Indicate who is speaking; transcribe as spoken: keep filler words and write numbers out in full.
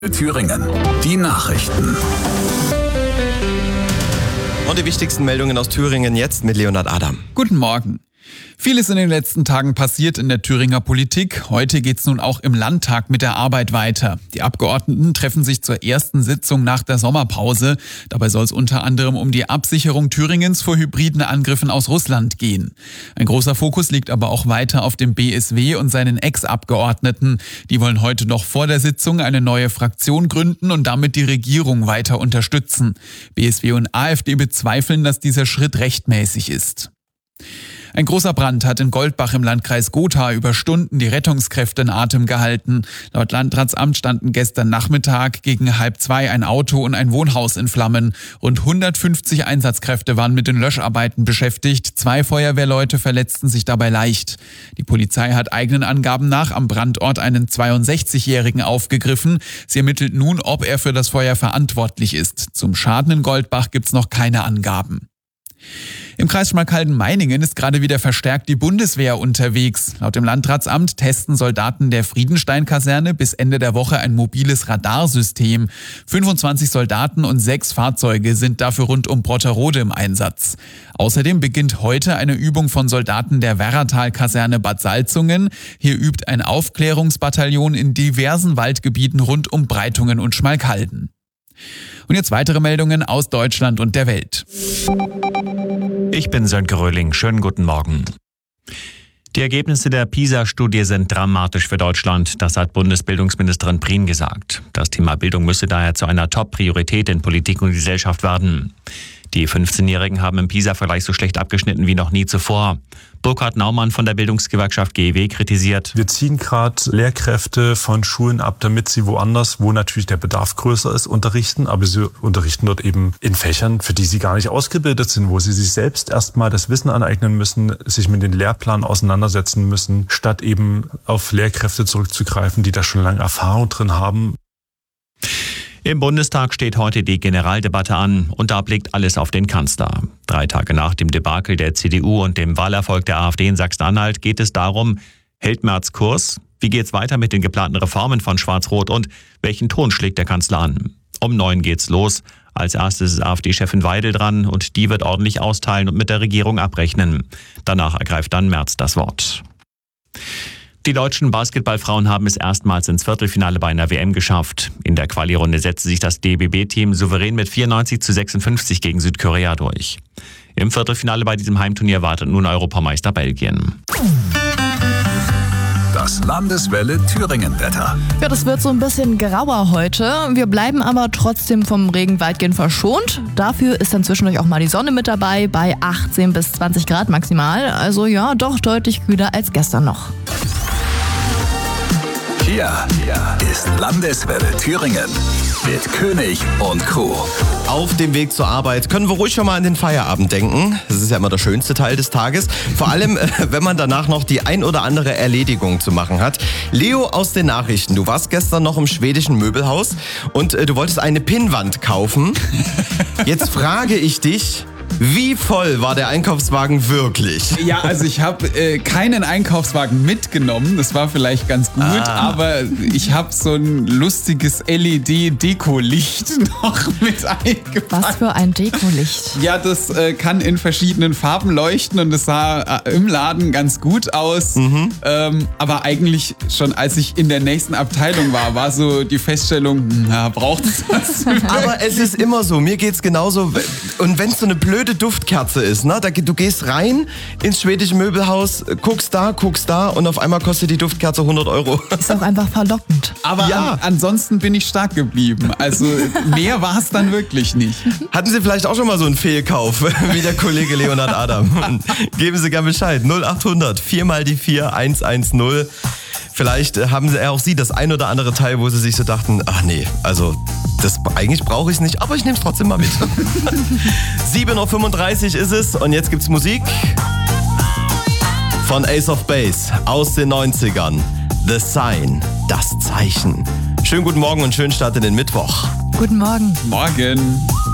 Speaker 1: Thüringen. Die Nachrichten.
Speaker 2: Und die wichtigsten Meldungen aus Thüringen jetzt mit Leonhard Adam.
Speaker 3: Guten Morgen. Vieles in den letzten Tagen passiert in der Thüringer Politik. Heute geht's nun auch im Landtag mit der Arbeit weiter. Die Abgeordneten treffen sich zur ersten Sitzung nach der Sommerpause. Dabei soll es unter anderem um die Absicherung Thüringens vor hybriden Angriffen aus Russland gehen. Ein großer Fokus liegt aber auch weiter auf dem B S W und seinen Ex-Abgeordneten. Die wollen heute noch vor der Sitzung eine neue Fraktion gründen und damit die Regierung weiter unterstützen. B S W und A f D bezweifeln, dass dieser Schritt rechtmäßig ist. Ein großer Brand hat in Goldbach im Landkreis Gotha über Stunden die Rettungskräfte in Atem gehalten. Laut Landratsamt standen gestern Nachmittag gegen halb zwei ein Auto und ein Wohnhaus in Flammen. Rund hundertfünfzig Einsatzkräfte waren mit den Löscharbeiten beschäftigt. Zwei Feuerwehrleute verletzten sich dabei leicht. Die Polizei hat eigenen Angaben nach am Brandort einen zweiundsechzigjährigen aufgegriffen. Sie ermittelt nun, ob er für das Feuer verantwortlich ist. Zum Schaden in Goldbach gibt's noch keine Angaben. Im Kreis Schmalkalden-Meiningen ist gerade wieder verstärkt die Bundeswehr unterwegs. Laut dem Landratsamt testen Soldaten der Friedenstein-Kaserne bis Ende der Woche ein mobiles Radarsystem. fünfundzwanzig Soldaten und sechs Fahrzeuge sind dafür rund um Brotterode im Einsatz. Außerdem beginnt heute eine Übung von Soldaten der Werratal-Kaserne Bad Salzungen. Hier übt ein Aufklärungsbataillon in diversen Waldgebieten rund um Breitungen und Schmalkalden. Und jetzt weitere Meldungen aus Deutschland und der Welt.
Speaker 4: Ich bin Sönke Röhling. Schönen guten Morgen. Die Ergebnisse der PISA-Studie sind dramatisch für Deutschland. Das hat Bundesbildungsministerin Prien gesagt. Das Thema Bildung müsse daher zu einer Top-Priorität in Politik und Gesellschaft werden. Die fünfzehnjährigen haben im PISA-Vergleich so schlecht abgeschnitten wie noch nie zuvor. Burkhard Naumann von der Bildungsgewerkschaft G E W kritisiert:
Speaker 5: Wir ziehen gerade Lehrkräfte von Schulen ab, damit sie woanders, wo natürlich der Bedarf größer ist, unterrichten. Aber sie unterrichten dort eben in Fächern, für die sie gar nicht ausgebildet sind, wo sie sich selbst erstmal das Wissen aneignen müssen, sich mit den Lehrplänen auseinandersetzen müssen, statt eben auf Lehrkräfte zurückzugreifen, die da schon lange Erfahrung drin haben.
Speaker 4: Im Bundestag steht heute die Generaldebatte an und da blickt alles auf den Kanzler. Drei Tage nach dem Debakel der C D U und dem Wahlerfolg der AfD in Sachsen-Anhalt geht es darum, hält Merz Kurs? Wie geht's weiter mit den geplanten Reformen von Schwarz-Rot und welchen Ton schlägt der Kanzler an? Um neun geht's los. Als erstes ist AfD-Chefin Weidel dran und die wird ordentlich austeilen und mit der Regierung abrechnen. Danach ergreift dann Merz das Wort. Die deutschen Basketballfrauen haben es erstmals ins Viertelfinale bei einer W M geschafft. In der Quali-Runde setzte sich das D B B-Team souverän mit vierundneunzig zu sechsundfünfzig gegen Südkorea durch. Im Viertelfinale bei diesem Heimturnier wartet nun Europameister Belgien.
Speaker 1: Das Landeswelle Thüringen-Wetter.
Speaker 6: Ja, das wird so ein bisschen grauer heute. Wir bleiben aber trotzdem vom Regen weitgehend verschont. Dafür ist dann zwischendurch auch mal die Sonne mit dabei, bei achtzehn bis zwanzig Grad maximal. Also ja, doch deutlich kühler als gestern noch.
Speaker 1: Hier ist Landeswelle Thüringen mit König und Crew.
Speaker 2: Auf dem Weg zur Arbeit können wir ruhig schon mal an den Feierabend denken. Das ist ja immer der schönste Teil des Tages. Vor allem, wenn man danach noch die ein oder andere Erledigung zu machen hat. Leo aus den Nachrichten, du warst gestern noch im schwedischen Möbelhaus und äh, du wolltest eine Pinnwand kaufen. Jetzt frage ich dich: Wie voll war der Einkaufswagen wirklich?
Speaker 3: Ja, also ich habe äh, keinen Einkaufswagen mitgenommen, das war vielleicht ganz gut, ah. aber ich habe so ein lustiges L E D-Dekolicht noch mit eingepackt.
Speaker 6: Was für ein Dekolicht?
Speaker 3: Ja, das äh, kann in verschiedenen Farben leuchten und es sah äh, im Laden ganz gut aus. Mhm. Ähm, aber eigentlich schon als ich in der nächsten Abteilung war, war so die Feststellung, na, braucht es das wirklich?
Speaker 2: Aber es ist immer so, mir geht's genauso. Und wenn es so eine blöde Duftkerze ist, ne? Du gehst rein ins schwedische Möbelhaus, guckst da, guckst da und auf einmal kostet die Duftkerze hundert Euro.
Speaker 6: Ist auch einfach verlockend.
Speaker 3: Aber
Speaker 2: ja.
Speaker 3: an, ansonsten bin ich stark geblieben. Also mehr war es dann wirklich nicht.
Speaker 2: Hatten Sie vielleicht auch schon mal so einen Fehlkauf wie der Kollege Leonhard Adam? Geben Sie gerne Bescheid. null achthundert vier mal die vier eins eins null. Vielleicht haben Sie, auch Sie das ein oder andere Teil, wo Sie sich so dachten, ach nee, also das, eigentlich brauche ich es nicht, aber ich nehme es trotzdem mal mit. sieben Uhr fünfunddreißig ist es und jetzt gibt's Musik von Ace of Base aus den neunzigern. The Sign, das Zeichen. Schönen guten Morgen und schönen Start in den Mittwoch.
Speaker 6: Guten Morgen.
Speaker 3: Morgen.